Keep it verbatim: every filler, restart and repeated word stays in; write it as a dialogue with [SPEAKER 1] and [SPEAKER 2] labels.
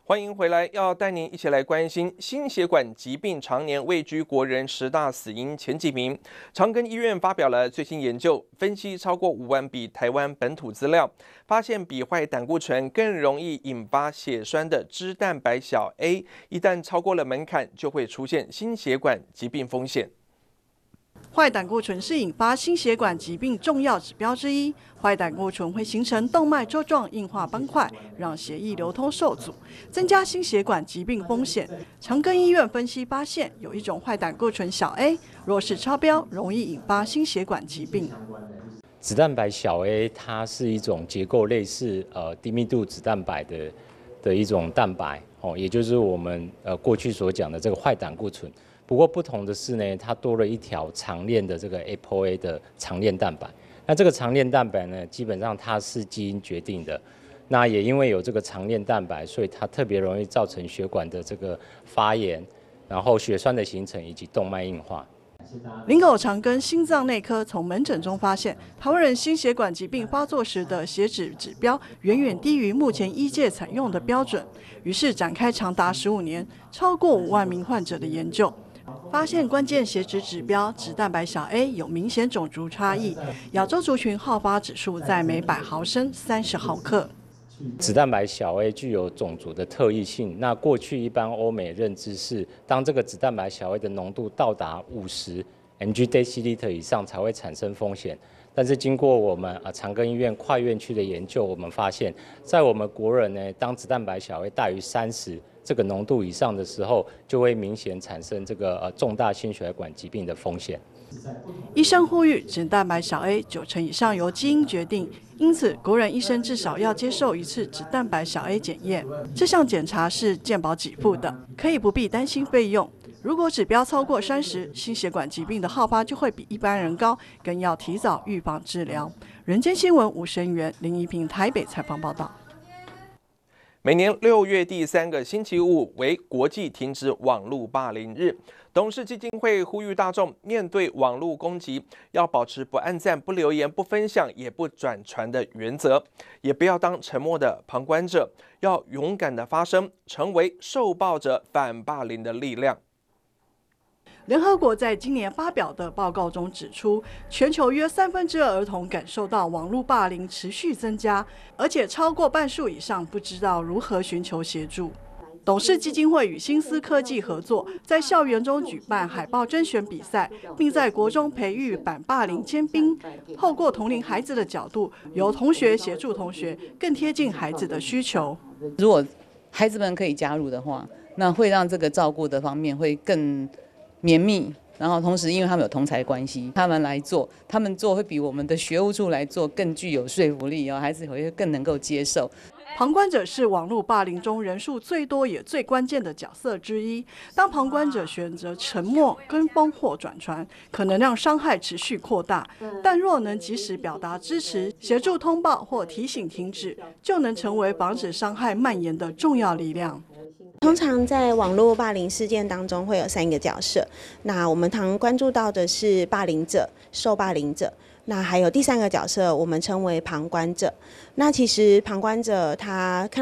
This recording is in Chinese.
[SPEAKER 1] 欢迎回来，要带您一起来关心心血管疾病常年位居国人十大死因前几名。长庚医院发表了最新研究，分析超过五万笔台湾本土资料，发现比坏胆固醇更容易引发血栓的脂蛋白小 A， 一旦超过了门槛，就会出现心血管疾病风险。
[SPEAKER 2] 坏胆固醇是引发心血管疾病重要指标之一。坏胆固醇会形成动脉粥状硬化斑块，让血液流通受阻，增加心血管疾病风险。长庚医院分析发现，有一种坏胆固醇小 A， 若是超标，容易引发心血管疾病。
[SPEAKER 3] 脂蛋白小 A 它是一种结构类似呃低密度脂蛋白的的一种蛋白哦，也就是我们呃过去所讲的这个坏胆固醇。 不过不同的是呢，它多了一条长链的这个 A P O A 的长链蛋白。那这个长链蛋白呢，基本上它是基因决定的。那也因为有这个长链蛋白，所以它特别容易造成血管的这个发炎，然后血栓的形成以及动脉硬化。
[SPEAKER 2] 林口长庚心脏内科从门诊中发现，台湾人心血管疾病发作时的血脂指标远远低于目前医界采用的标准，于是展开长达十五年、超过五万名患者的研究。 发现关键血脂指标脂蛋白小 A 有明显种族差异，亚洲族群好发指数在每百毫升三十毫克。
[SPEAKER 3] 脂蛋白小 A 具有种族的特异性。那过去一般欧美认知是，当这个脂蛋白小 A 的浓度到达五十 mg/dL 以上才会产生风险。但是经过我们啊长庚医院跨院区的研究，我们发现，在我们国人呢，当脂蛋白小 A 大于三十。 这个浓度以上的时候，就会明显产生这个呃重大心血管疾病的风险。
[SPEAKER 2] 医生呼吁，脂蛋白小 A 九成以上由基因决定，因此国人医生至少要接受一次脂蛋白小 A 检验。这项检查是健保给付的，可以不必担心费用。如果指标超过三十，心血管疾病的好发就会比一般人高，更要提早预防治疗。人间新闻吴声源、林怡平台北采访报道。
[SPEAKER 1] 每年六月第三个星期五为国际停止网络霸凌日。董事基金会呼吁大众，面对网络攻击，要保持不按赞、不留言、不分享、也不转传的原则，也不要当沉默的旁观者，要勇敢的发声，成为受暴者反霸凌的力量。
[SPEAKER 2] 联合国在今年发表的报告中指出，全球约三分之二儿童感受到网络霸凌持续增加，而且超过半数以上不知道如何寻求协助。董事基金会与新思科技合作，在校园中举办海报甄选比赛，并在国中培育反霸凌尖兵，透过同龄孩子的角度，由同学协助同学，更贴近孩子的需求。
[SPEAKER 4] 如果孩子们可以加入的话，那会让这个照顾的方面会更 绵密，然后同时因为他们有同侪关系，他们来做，他们做会比我们的学务处来做更具有说服力哦，孩子会更能够接受。
[SPEAKER 2] 旁观者是网络霸凌中人数最多也最关键的角色之一。当旁观者选择沉默、跟风或转传，可能让伤害持续扩大；但若能及时表达支持、协助通报或提醒停止，就能成为防止伤害蔓延的重要力量。
[SPEAKER 5] 通常在网络霸凌事件当中会有三个角色，那我们常关注到的是霸凌者、受霸凌者，那还有第三个角色，我们称为旁观者。那其实旁观者他看